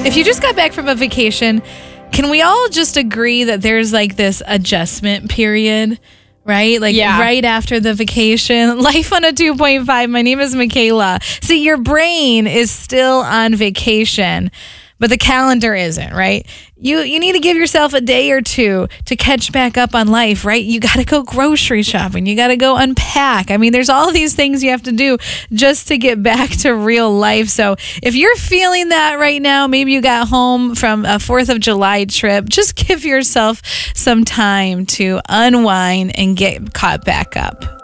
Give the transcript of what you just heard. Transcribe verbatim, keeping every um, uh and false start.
If you just got back from a vacation, can we all just agree that there's like this adjustment period, right? Like Yeah. right after the vacation. Life on a two point five. My name is Michaela. See, your brain is still on vacation, but the calendar isn't, right? You you need to give yourself a day or two to catch back up on life, right? You got to go grocery shopping. You got to go unpack. I mean, there's all these things you have to do just to get back to real life. So if you're feeling that right now, maybe you got home from a fourth of July trip, just give yourself some time to unwind and get caught back up.